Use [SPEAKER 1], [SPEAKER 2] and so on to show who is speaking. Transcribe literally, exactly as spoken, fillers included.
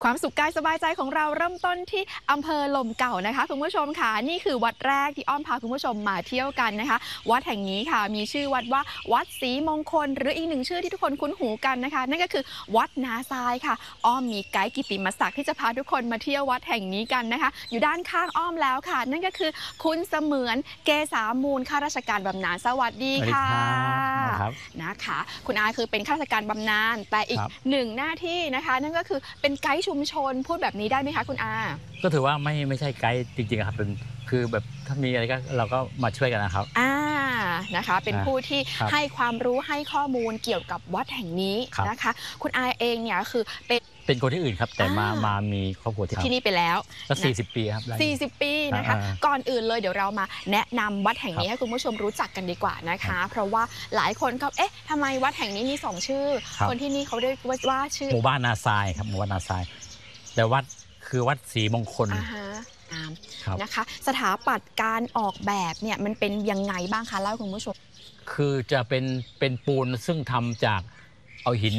[SPEAKER 1] ความสุขกายสบายใจของเราเริ่มต้นที่อำเภอลมเก่านะคะคุณผู้ชมค่ะนี่คือวัดแรกที่อ้อมพาคุณผู้ชมมาเที่ยวกันนะคะวัดแห่งนี้ค่ะมีชื่อวัดว่าวัดศรีมงคลหรืออีกหนึ่งชื่อที่ทุกคนคุ้นหูกันนะคะนั่นก็คือวัดนาทรายค่ะอ้อมมีไกด์กิตติมศักดิ์ที่จะพาทุกคนมาเที่ยววัดแห่งนี้กันนะคะอยู่ด้านข้างอ้อมแล้วค่ะนั่นก็คือคุณเสมือนเกษามูลข้าราชการบำนาญสวัสดีค่ะนะคะคุณอาคือเป็นข้าราชการบำนาญแต่อีกหนึ่งหน้าที่นะคะนั่นก็คือเป็นไกด์ชุมชนพูดแบบนี้ได้ไหมคะคุณอา
[SPEAKER 2] ก็ถือว่าไม่ไม่ใช่ไกด์จริงๆครับเป็นคือแบบถ้ามีอะไรก็เราก็มาช่วยกันนะครับ
[SPEAKER 1] อ่านะคะเป็นผู้ที่ให้ความรู้ให้ข้อมูลเกี่ยวกับวัดแห่งนี้นะคะคุณอาเองเนี่ยคือเป็น
[SPEAKER 2] เป็นคนที่อื่นครับแต่มามามีครอบครัวที่
[SPEAKER 1] ที่นี่ไปแล้ว
[SPEAKER 2] ก็สี่สิบปีครับ
[SPEAKER 1] สี่สิบปีนะคะก่อนอื่นเลยเดี๋ยวเรามาแนะนำวัดแห่งนี้ให้คุณผู้ชมรู้จักกันดีกว่านะคะเพราะว่าหลายคนก็เอ๊ะทำไมวัดแห่งนี้มีสองชื่อคนที่นี่เขาเรียกว่าชื่อ
[SPEAKER 2] หมู่บ้านนาทรายครับหมู่บ้านนาทรายแต่วัดคือวัดศรีมงคล
[SPEAKER 1] นะคะสถาปัตย์การออกแบบเนี่ยมันเป็นยังไงบ้างคะเล่าคุณผู้ชม
[SPEAKER 2] คือจะเป็นเป็นปูนซึ่งทำจากเอาหิน